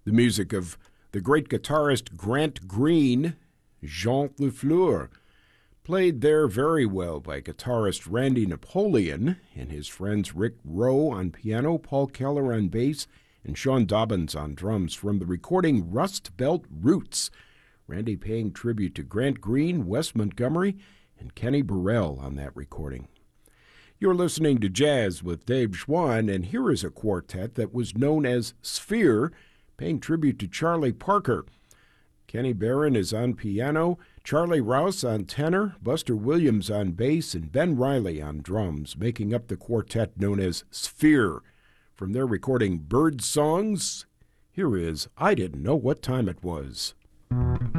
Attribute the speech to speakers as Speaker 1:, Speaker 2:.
Speaker 1: The music of the great guitarist Grant Green, Jean Lafleur, played there very well by guitarist Randy Napoleon and his friends Rick Rowe on piano, Paul Keller on bass, and Sean Dobbins on drums from the recording Rust Belt Roots. Randy paying tribute to Grant Green, Wes Montgomery, and Kenny Burrell on that recording. You're listening to Jazz with Dave Schwann, and here is a quartet that was known as Sphere, paying tribute to Charlie Parker. Kenny Barron is on piano, Charlie Rouse on tenor, Buster Williams on bass, and Ben Riley on drums, making up the quartet known as Sphere. From their recording Bird Songs, here is I Didn't Know What Time It Was.